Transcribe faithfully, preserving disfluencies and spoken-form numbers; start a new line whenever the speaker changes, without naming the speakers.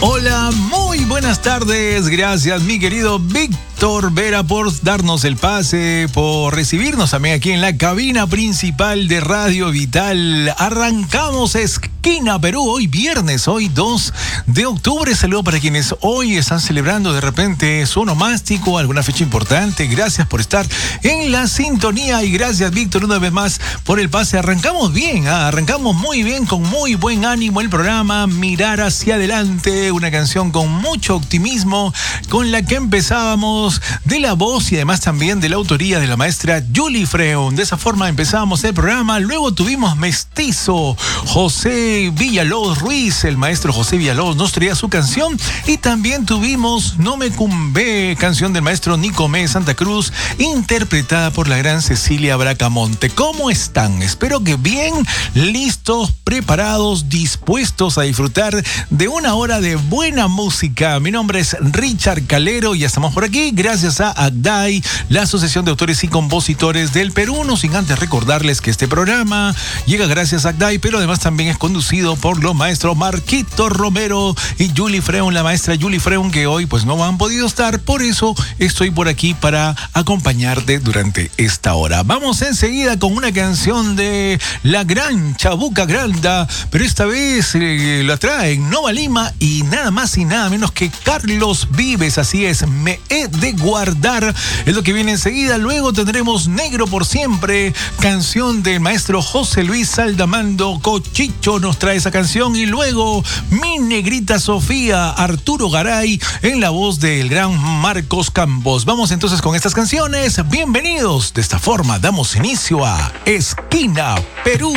Hola, muy buenas tardes. Gracias, mi querido Víctor Vera, por darnos el pase, por recibirnos también aquí en la cabina principal de Radio Vital. Arrancamos Esquina Perú, hoy viernes, hoy dos de octubre. Saludo para quienes hoy están celebrando de repente su onomástico, alguna fecha importante. Gracias por estar en la sintonía y gracias, Víctor, una vez más por el pase. Arrancamos bien, ¿eh? arrancamos muy bien, con muy buen ánimo el programa. Mirar hacia adelante, una canción con mucho optimismo, con la que empezábamos, de la voz y además también de la autoría de la maestra Julie Freun. De esa forma empezábamos el programa. Luego tuvimos Mestizo, José Villalobos Ruiz, el maestro José Villalobos nos traía su canción, y también tuvimos No me cumbé, canción del maestro Nicomé Santa Cruz, interpretada por la gran Cecilia Bracamonte. ¿Cómo están? Espero que bien, listos, preparados, dispuestos a disfrutar de una hora de buena música. Mi nombre es Richard Calero y ya estamos por aquí gracias a ACDAI, la Asociación de Autores y Compositores del Perú. No sin antes recordarles que este programa llega gracias a ACDAI, pero además también es conducido por los maestros Marquito Romero y Julie Freun, la maestra Julie Freun, que hoy pues no han podido estar. Por eso estoy por aquí para acompañarte durante esta hora. Vamos enseguida con una canción de la gran Chabuca Granda, pero esta vez eh, la traen Nova Lima y nada más y nada menos que Carlos Vives. Así es, Me he de guardar, es lo que viene enseguida. Luego tendremos Negro por Siempre, canción del maestro José Luis Saldamando. Cochicho nos trae esa canción. Y luego Mi Negrita Sofía, Arturo Garay, en la voz del gran Marcos Campos. Vamos entonces con estas canciones. Bienvenidos. De esta forma damos inicio a Esquina Perú.